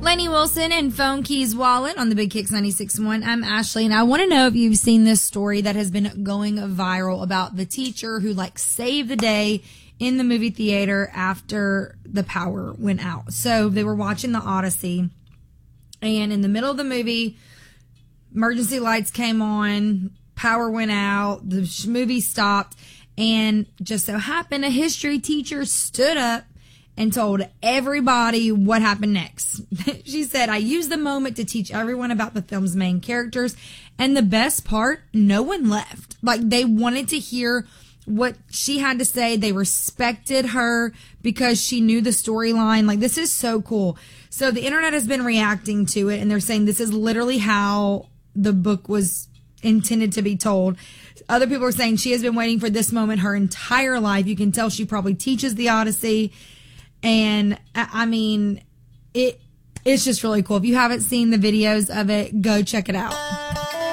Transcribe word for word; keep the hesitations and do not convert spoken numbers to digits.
Lainey Wilson and Phone Keys Wallet on the Big Kicks ninety-six point one. I'm Ashley, and I want to know if you've seen this story that has been going viral about the teacher who, like, saved the day in the movie theater after the power went out. So they were watching The Odyssey, and in the middle of the movie, emergency lights came on, power went out, the movie stopped, and just so happened a history teacher stood up and told everybody what happened next. She said, I used the moment to teach everyone about the film's main characters. And the best part, no one left. Like, they wanted to hear what she had to say. They respected her because she knew the storyline. Like, this is so cool. So the internet has been reacting to it, and they're saying this is literally how the book was intended to be told. Other people are saying she has been waiting for this moment her entire life. You can tell she probably teaches the Odyssey. And I mean, it it's just really cool. If you haven't seen the videos of it, go check it out.